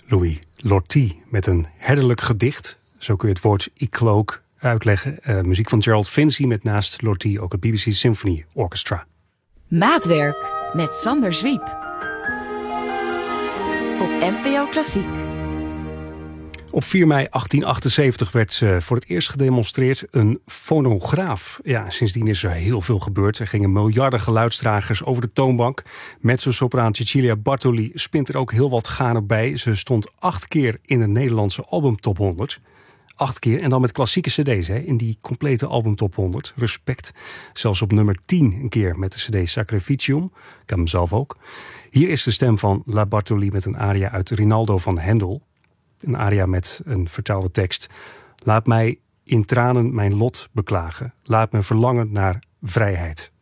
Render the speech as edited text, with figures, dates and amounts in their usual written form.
Louis Lortie met een herderlijk gedicht. Zo kun je het woord eclogue uitleggen. Muziek van Gerald Finzi met naast Lortie ook het BBC Symphony Orchestra. Maatwerk met Sander Zwiep. Op NPO Klassiek. Op 4 mei 1878 werd voor het eerst gedemonstreerd een fonograaf. Ja, sindsdien is er heel veel gebeurd. Er gingen miljarden geluidsdragers over de toonbank. Mezzo-sopraan Cecilia Bartoli spint er ook heel wat garen bij. Ze stond 8 keer in de Nederlandse albumtop 100. 8 keer en dan met klassieke cd's in die complete albumtop 100. Respect. Zelfs op nummer 10 een keer met de cd Sacrificium. Ik heb hem zelf ook. Hier is de stem van La Bartoli met een aria uit Rinaldo van Hendel. Een aria met een vertaalde tekst. Laat mij in tranen mijn lot beklagen. Laat me verlangen naar vrijheid.